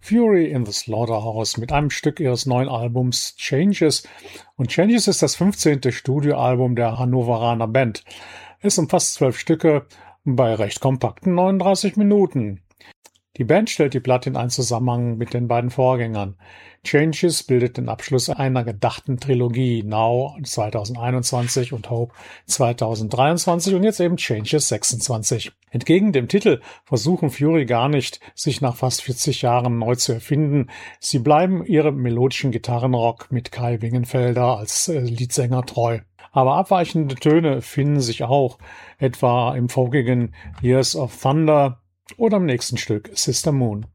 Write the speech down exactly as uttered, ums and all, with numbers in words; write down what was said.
Fury in the Slaughterhouse mit einem Stück ihres neuen Albums Changes. Und Changes ist das fünfzehnte Studioalbum der Hannoveraner Band. Es umfasst zwölf Stücke bei recht kompakten neununddreißig Minuten. Die Band stellt die Platte in einen Zusammenhang mit den beiden Vorgängern. Changes bildet den Abschluss einer gedachten Trilogie, Now zwanzig einundzwanzig und Hope zwanzig dreiundzwanzig und jetzt eben Changes sechsundzwanzig. Entgegen dem Titel versuchen Fury gar nicht, sich nach fast vierzig Jahren neu zu erfinden. Sie bleiben ihrem melodischen Gitarrenrock mit Kai Wingenfelder als äh, Leadsänger treu. Aber abweichende Töne finden sich auch, etwa im folgigen Years of Thunder oder im nächsten Stück Sister Moon.